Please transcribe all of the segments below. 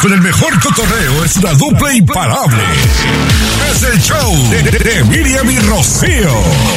Con el mejor cotorreo es una dupla imparable. Es el show de Miriam y Rocío.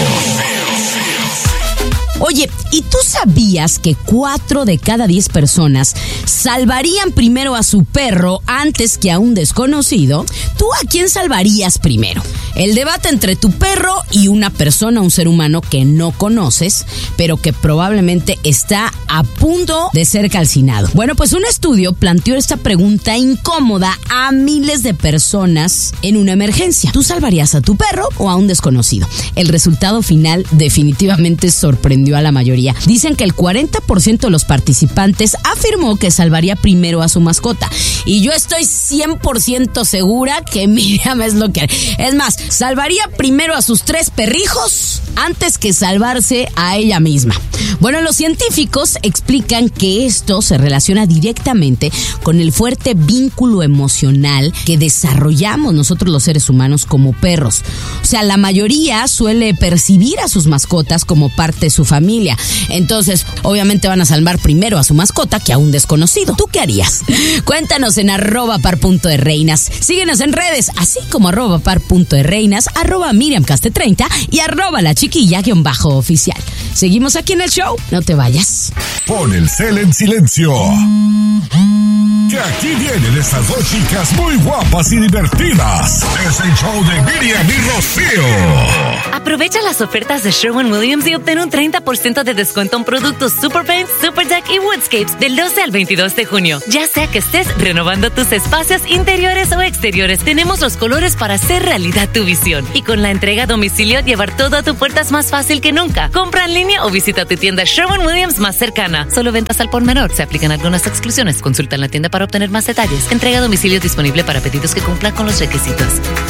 Oye, ¿y tú sabías que 4 de cada 10 personas salvarían primero a su perro antes que a un desconocido? ¿Tú a quién salvarías primero? El debate entre tu perro y una persona, un ser humano que no conoces, pero que probablemente está a punto de ser calcinado. Bueno, pues un estudio planteó esta pregunta incómoda a miles de personas en una emergencia. ¿Tú salvarías a tu perro o a un desconocido? El resultado final definitivamente sorprendió a la mayoría. Dicen que el 40% de los participantes afirmó que salvaría primero a su mascota. Y yo estoy 100% segura que Miriam es lo que... Es más, salvaría primero a sus 3 perrijos antes que salvarse a ella misma. Bueno, los científicos explican que esto se relaciona directamente con el fuerte vínculo emocional que desarrollamos nosotros los seres humanos como perros. O sea, la mayoría suele percibir a sus mascotas como parte de su familia. Entonces, obviamente van a salvar primero a su mascota que a un desconocido. ¿Tú qué harías? Cuéntanos en @par.de-reinas. Síguenos en redes, así como @par.de-reinas, @miriamcaste30 y @lachiquilla_oficial. Seguimos aquí en el show, no te vayas. Pon el cel en silencio. Que aquí vienen estas 2 chicas muy guapas y divertidas. Es el show de Miriam y Rocío. Aprovecha las ofertas de Sherwin-Williams y obtén un 30% de descuento en productos Super Paint, Super Deck y Woodscapes del 12 al 22 de junio. Ya sea que estés renovando tus espacios interiores o exteriores, tenemos los colores para hacer realidad tu visión. Y con la entrega a domicilio, llevar todo a tu puerta es más fácil que nunca. Compra en línea o visita tu tienda Sherwin-Williams más cercana. Solo ventas al por menor. Se aplican algunas exclusiones. Consulta en la tienda para obtener más detalles. Entrega a domicilio disponible para pedidos que cumplan con los requisitos.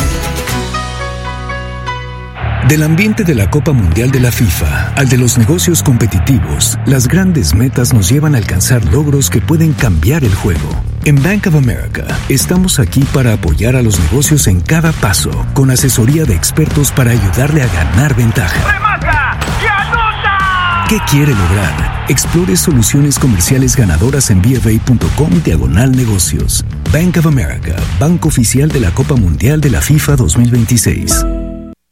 Del ambiente de la Copa Mundial de la FIFA al de los negocios competitivos, las grandes metas nos llevan a alcanzar logros que pueden cambiar el juego. En Bank of America, estamos aquí para apoyar a los negocios en cada paso, con asesoría de expertos para ayudarle a ganar ventaja. ¡Remata y anota! ¿Qué quiere lograr? Explore soluciones comerciales ganadoras en bfa.com/negocios. Bank of America, banco oficial de la Copa Mundial de la FIFA 2026.